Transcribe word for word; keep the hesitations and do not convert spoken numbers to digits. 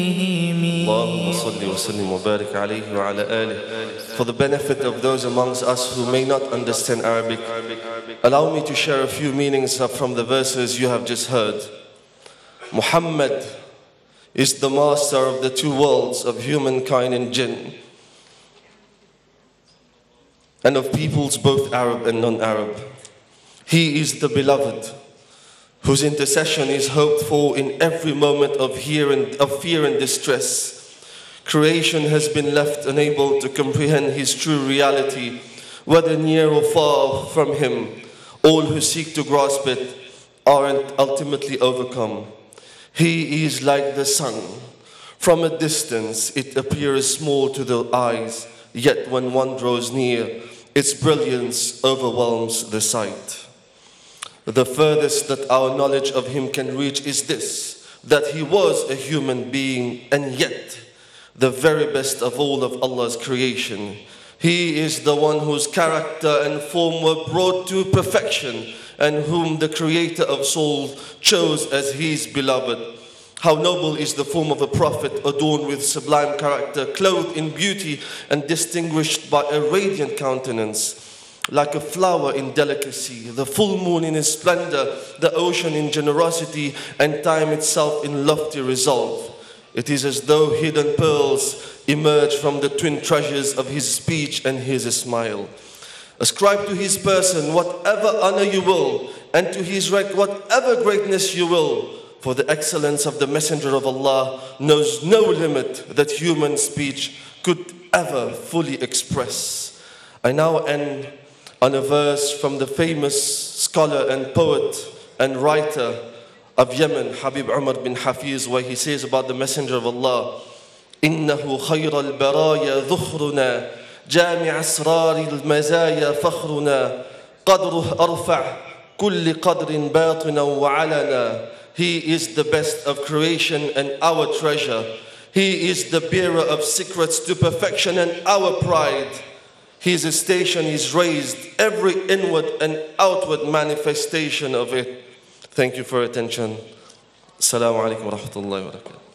Allahumma salli wa sallim wa barik alayhi wa ala alihi. For the benefit of those amongst us who may not understand Arabic, allow me to share a few meanings from the verses you have just heard. Muhammad is the master of the two worlds of humankind and jinn, and of peoples both Arab and non-Arab. He is the beloved, whose intercession is hoped for in every moment of, here and, of fear and distress. Creation has been left unable to comprehend his true reality, whether near or far from him. All who seek to grasp it are ultimately overcome. He is like the sun. From a distance it appears small to the eyes, yet when one draws near, its brilliance overwhelms the sight. The furthest that our knowledge of him can reach is this, that he was a human being and yet the very best of all of Allah's creation. He is the one whose character and form were brought to perfection and whom the Creator of souls chose as his beloved. How noble is the form of a prophet, adorned with sublime character, clothed in beauty and distinguished by a radiant countenance. Like a flower in delicacy, the full moon in its splendor, the ocean in generosity, and time itself in lofty resolve. It is as though hidden pearls emerge from the twin treasures of his speech and his smile. Ascribe to his person whatever honor you will, and to his rank whatever greatness you will, for the excellence of the Messenger of Allah knows no limit that human speech could ever fully express. I now end on a verse from the famous scholar and poet and writer of Yemen, Habib Umar bin Hafiz, where he says about the Messenger of Allah, إِنَّهُ خَيْرَ الْبَرَايَا ذُخْرُنَا جَامِعَ أَسْرَارِ الْمَزَايَا فَخْرُنَا قَدْرُهُ أَرْفَعُ كُلِّ قَدْرٍ بَاطِنًا وَعَلَنًا. He is the best of creation and our treasure. He is the bearer of secrets to perfection and our pride. His station is raised, every inward and outward manifestation of it. Thank you for your attention. Assalamu alaikum wa rahmatullahi wa barakatuh.